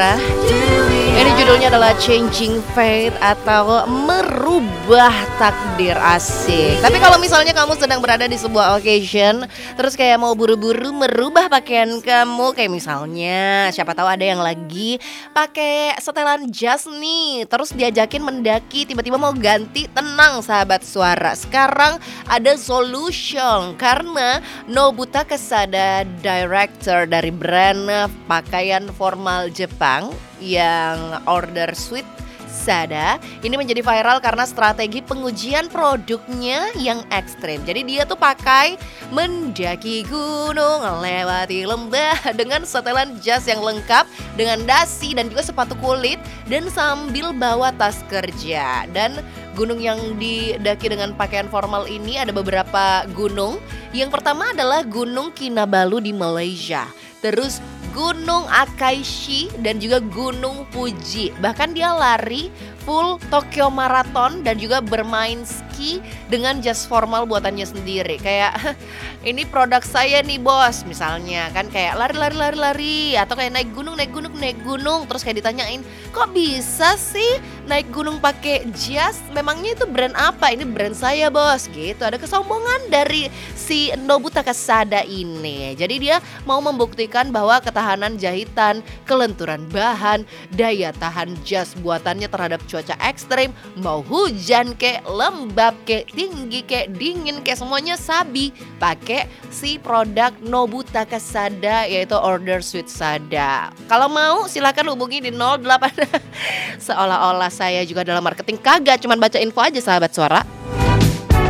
Ini judulnya adalah Changing Fate atau merubah takdir, asik. Tapi kalau misalnya kamu sedang berada di sebuah occasion, terus kayak mau buru-buru merubah pakaian kamu, kayak misalnya siapa tahu ada yang lagi pakai setelan jas nih, terus diajakin mendaki, tiba-tiba mau ganti, tenang sahabat suara. Sekarang ada solution karena Nobuta Kasada, director dari brand pakaian formal Jepang yang order suit Sada ini menjadi viral karena strategi pengujian produknya yang ekstrim. Jadi dia tuh pakai mendaki gunung, melewati lembah dengan setelan jas yang lengkap dengan dasi dan juga sepatu kulit dan sambil bawa tas kerja. Dan gunung yang didaki dengan pakaian formal ini ada beberapa gunung. Yang pertama adalah Gunung Kinabalu di Malaysia. Terus Gunung Akaishi dan juga Gunung Fuji. Bahkan dia lari full Tokyo Marathon dan juga bermain ski dengan jas formal buatannya sendiri. Kayak ini produk saya nih bos, misalnya kan kayak lari atau kayak naik gunung terus kayak ditanyain, "Kok bisa sih naik gunung pakai jas? Memangnya itu brand apa?" "Ini brand saya, bos." Gitu. Ada kesombongan dari si Nobuta Kasada ini. Jadi dia mau membuktikan bahwa ketahanan jahitan, kelenturan bahan, daya tahan jas buatannya terhadap cuaca ekstrim, mau hujan kek, lembab kek, tinggi kek, dingin kek, semuanya sabi pakai si produk Nobuta Kasada yaitu Order Suit Sada. Kalau mau silakan hubungi di 08. Seolah-olah saya juga dalam marketing, kagak, cuman baca info aja sahabat suara.